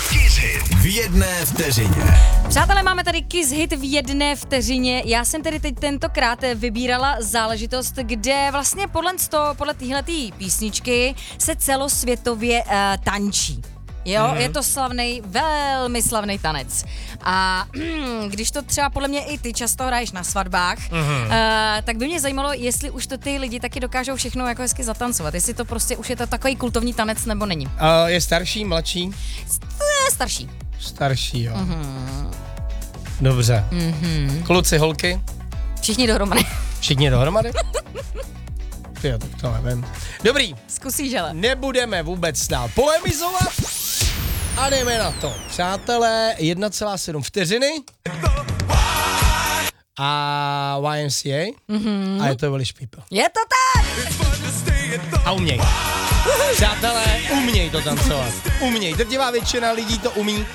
Kiss Hit v jedné vteřině. Přátelé, máme tady Kiss Hit v jedné vteřině. Já jsem tedy teď tentokrát vybírala záležitost, kde vlastně podle téhletý písničky se celosvětově tančí. Jo, je to slavnej, velmi slavný tanec. A když to třeba podle mě i ty často hraješ na svatbách, tak by mě zajímalo, jestli už to ty lidi taky dokážou všechno jako hezky zatancovat. Jestli to prostě už je to takový kultovní tanec nebo není. Je starší, mladší? Je starší. Starší, jo. Dobře. Kluci, holky? Všichni dohromady. Všichni dohromady? Jo, tak to nevím. Dobrý. Zkusíš, ale. Nebudeme vůbec dál polemizovat a jdeme na to. Přátelé, 1,7 vteřiny a YMCA a je to Village People. Je to tak! A uměj. Přátelé, uměj to tancovat. Uměj. Drtivá většina lidí to umí